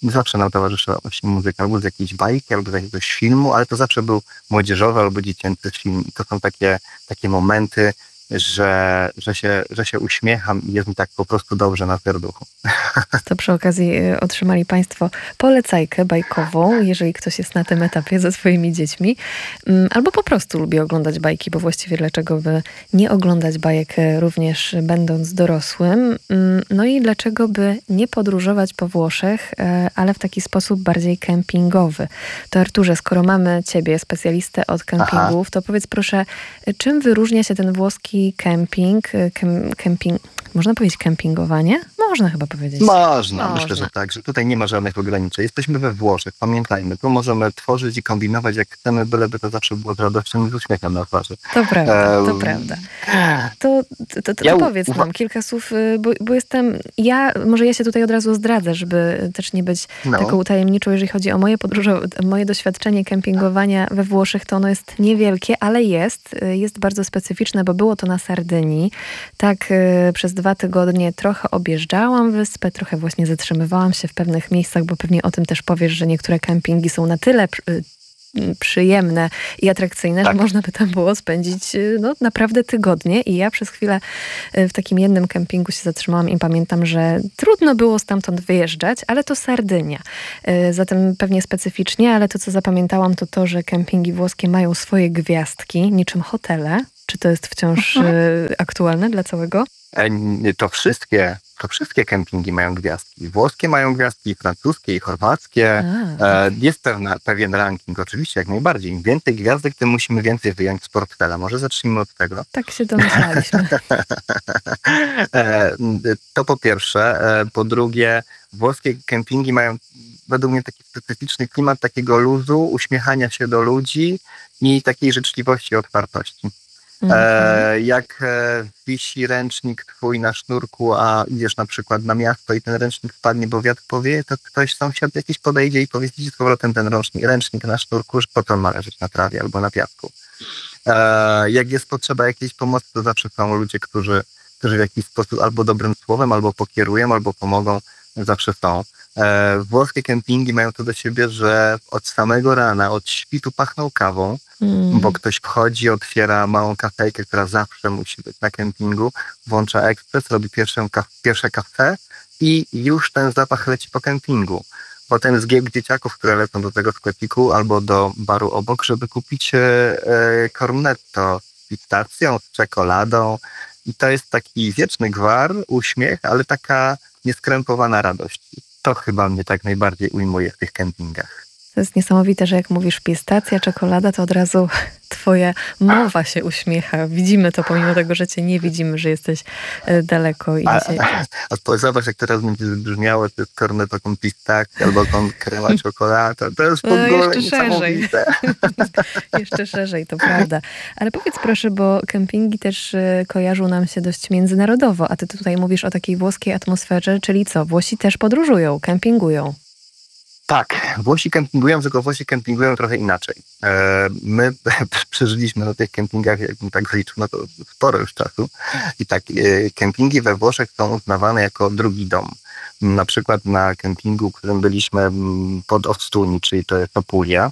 zawsze nam towarzyszyła właśnie muzyka, albo z jakiejś bajki, albo z jakiegoś filmu, ale to zawsze był młodzieżowy albo dziecięcy film. I to są takie momenty, że się uśmiecham i jest mi tak po prostu dobrze na serduchu. To przy okazji otrzymali Państwo polecajkę bajkową, jeżeli ktoś jest na tym etapie ze swoimi dziećmi, albo po prostu lubi oglądać bajki, bo właściwie dlaczego by nie oglądać bajek również będąc dorosłym? No i dlaczego by nie podróżować po Włoszech, ale w taki sposób bardziej kempingowy? To Arturze, skoro mamy Ciebie, specjalistę od kempingów, to powiedz proszę, czym wyróżnia się ten włoski kemping, można powiedzieć kempingowanie? Można chyba powiedzieć. Można. Myślę, że tak, że tutaj nie ma żadnych ograniczeń. Jesteśmy we Włoszech, pamiętajmy, tu możemy tworzyć i kombinować jak chcemy, byleby to zawsze było z radością i z uśmiechem na twarzy. To prawda, to prawda. To powiedz nam kilka słów, bo jestem, może ja się tutaj od razu zdradzę, żeby też nie być taką tajemniczą, jeżeli chodzi o moje doświadczenie kempingowania we Włoszech, to ono jest niewielkie, ale jest bardzo specyficzne, bo było to na Sardynii. Tak, przez 2 tygodnie trochę objeżdżałam wyspę, trochę właśnie zatrzymywałam się w pewnych miejscach, bo pewnie o tym też powiesz, że niektóre kempingi są na tyle przyjemne i atrakcyjne, że można by tam było spędzić naprawdę tygodnie. I ja przez chwilę w takim jednym kempingu się zatrzymałam i pamiętam, że trudno było stamtąd wyjeżdżać, ale to Sardynia. Zatem pewnie specyficznie, ale to, co zapamiętałam, to to, że kempingi włoskie mają swoje gwiazdki, niczym hotele. Czy to jest wciąż aktualne dla całego? To wszystkie kempingi mają gwiazdki. Włoskie mają gwiazdki, francuskie i chorwackie. Jest pewien ranking, oczywiście, jak najbardziej. Im więcej gwiazdek, tym musimy więcej wyjąć z portfela. Może zacznijmy od tego. Tak się domyślaliśmy. To po pierwsze. Po drugie, włoskie kempingi mają według mnie taki specyficzny klimat takiego luzu, uśmiechania się do ludzi i takiej życzliwości i otwartości. Jak wisi ręcznik twój na sznurku, a idziesz na przykład na miasto i ten ręcznik spadnie, bo wiatr powieje, to ktoś, sąsiad jakiś podejdzie i powie ci z powrotem ten ręcznik na sznurku, że po co on ma leżeć na trawie albo na piasku. Jak jest potrzeba jakiejś pomocy, to zawsze są ludzie, którzy w jakiś sposób albo dobrym słowem, albo pokierują, albo pomogą. Zawsze są. Włoskie kempingi mają to do siebie, że od samego rana, od świtu pachną kawą, bo ktoś wchodzi, otwiera małą kafejkę, która zawsze musi być na kempingu, włącza ekspres, robi pierwsze kafe i już ten zapach leci po kempingu. Potem zbieg dzieciaków, które lecą do tego sklepiku albo do baru obok, żeby kupić cornetto z pistacją, z czekoladą. I to jest taki wieczny gwar, uśmiech, ale taka nieskrępowana radość. To chyba mnie tak najbardziej ujmuje w tych kempingach. To jest niesamowite, że jak mówisz pistacja, czekolada, to od razu twoja mowa się uśmiecha. Widzimy to, pomimo tego, że cię nie widzimy, że jesteś daleko. A zobacz, jak teraz będzie brzmiało, to jest cornetto con pistacchio albo con crema cioccolato. To jest w ogóle niesamowite. Jeszcze szerzej, to prawda. Ale powiedz proszę, bo kempingi też kojarzą nam się dość międzynarodowo, a ty tutaj mówisz o takiej włoskiej atmosferze, czyli co? Włosi też podróżują, kempingują. Tak, Włosi kempingują, tylko Włosi kempingują trochę inaczej. My przeżyliśmy na tych kempingach, jakbym tak zliczył, no to sporo już czasu. I tak, kempingi we Włoszech są uznawane jako drugi dom. Na przykład na kempingu, którym byliśmy pod Ostuni, czyli to jest Apulia,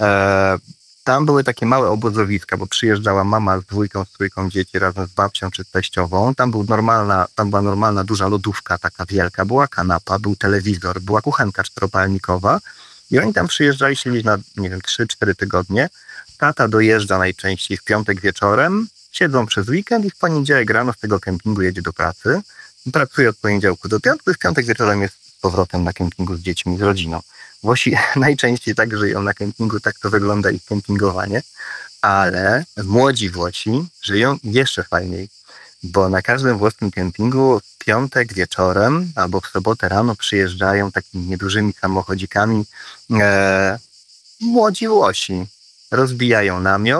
tam były takie małe obozowiska, bo przyjeżdżała mama z dwójką, z trójką dzieci razem z babcią czy z teściową. Tam była normalna duża lodówka, taka wielka. Była kanapa, był telewizor, była kuchenka czteropalnikowa i oni tam przyjeżdżali, siedzieli na, 3-4 tygodnie. Tata dojeżdża najczęściej w piątek wieczorem, siedzą przez weekend i w poniedziałek rano z tego kempingu jedzie do pracy. Pracuje od poniedziałku do piątku i w piątek wieczorem jest z powrotem na kempingu z dziećmi, z rodziną. Włosi najczęściej tak żyją na kempingu, tak to wygląda ich kempingowanie, ale młodzi Włosi żyją jeszcze fajniej, bo na każdym włoskim kempingu w piątek wieczorem albo w sobotę rano przyjeżdżają takimi niedużymi samochodzikami młodzi Włosi. Rozbijają namiot,